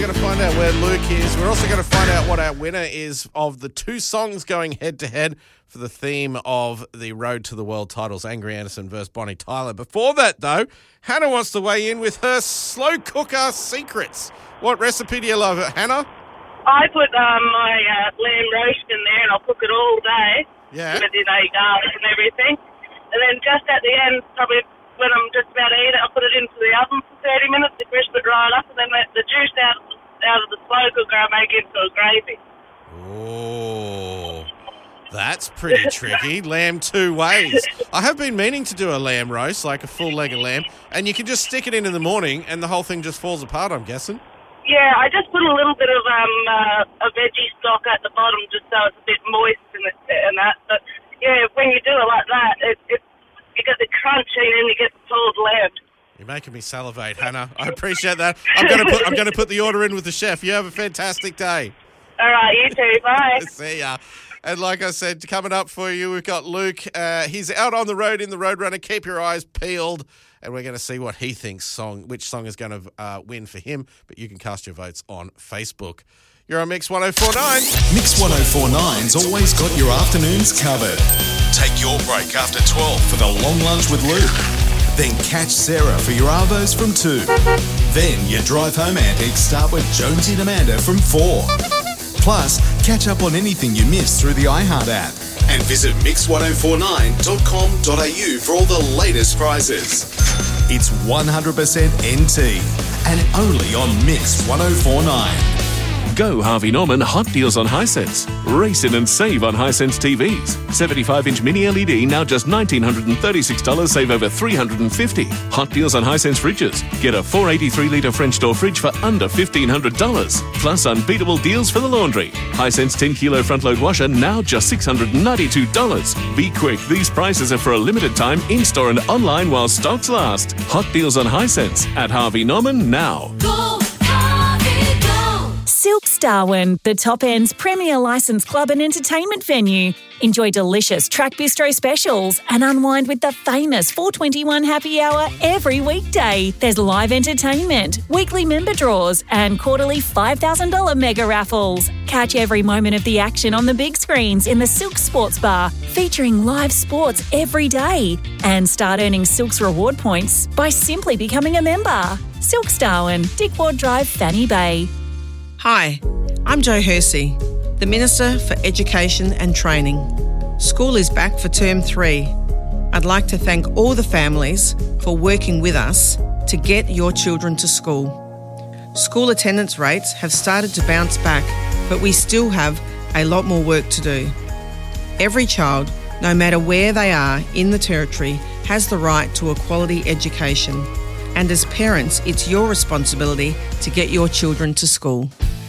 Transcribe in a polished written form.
going to find out where Luke is. We're also going to find out what our winner is of the two songs going head-to-head for the theme of the Road to the World titles, Angry Anderson versus Bonnie Tyler. Before that, though, Hannah wants to weigh in with her slow cooker secrets. What recipe do you love, Hannah? I put my lamb roast in there and I'll cook it all day. Yeah. With, garlic and everything. And then just at the end, probably when I'm just about to eat it, I'll put it into the oven for 30 minutes to crisp it right up, and then let the juice out of the slow cooker I make it into a gravy. Oh, that's pretty tricky. Lamb two ways. I have been meaning to do a lamb roast, like a full leg of lamb, and you can just stick it in the morning and the whole thing just falls apart, I'm guessing. Yeah, I just put a little bit of a veggie stock at the bottom just so it's a bit moist and that. But yeah, when you do it like that, you get the crunch and then you get the pulled lamb. You're making me salivate, Hannah. I appreciate that. I'm going to put the order in with the chef. You have a fantastic day. All right, you too. Bye. See ya. And like I said, coming up for you, we've got Luke. He's out on the road in the Roadrunner. Keep your eyes peeled. And we're going to see what he thinks which song is going to win for him. But you can cast your votes on Facebook. You're on Mix 1049. Mix 1049's always got your afternoons covered. Take your break after 12 for the long lunch with Luke. Then catch Sarah for your arvos from 2. Then your drive home antics start with Jonesy and Amanda from 4. Plus, catch up on anything you missed through the iHeart app. And visit mix1049.com.au for all the latest prizes. It's 100% NT and only on Mix 1049. Go Harvey Norman Hot Deals on Hisense. Race in and save on Hisense TVs. 75-inch mini LED now just $1,936, save over $350. Hot Deals on Hisense fridges. Get a 483-litre French door fridge for under $1,500. Plus unbeatable deals for the laundry. Hisense 10-kilo front-load washer now just $692. Be quick, these prices are for a limited time in-store and online while stocks last. Hot Deals on Hisense at Harvey Norman now. Silks Darwin, the top end's premier licensed club and entertainment venue. Enjoy delicious track bistro specials and unwind with the famous 421 happy hour every weekday. There's live entertainment, weekly member draws and quarterly $5,000 mega raffles. Catch every moment of the action on the big screens in the Silks Sports Bar, featuring live sports every day. And start earning Silks reward points by simply becoming a member. Silks Darwin, Dick Ward Drive, Fanny Bay. Hi, I'm Jo Hersey, the Minister for Education and Training. School is back for Term 3. I'd like to thank all the families for working with us to get your children to school. School attendance rates have started to bounce back, but we still have a lot more work to do. Every child, no matter where they are in the Territory, has the right to a quality education. And as parents, it's your responsibility to get your children to school.